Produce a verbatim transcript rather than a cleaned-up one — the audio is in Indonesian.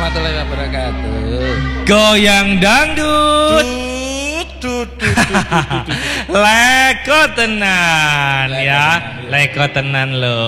warahmatullahi wabarakatuh. Goyang dangdut. Leko tenan ya, leko tenan lo.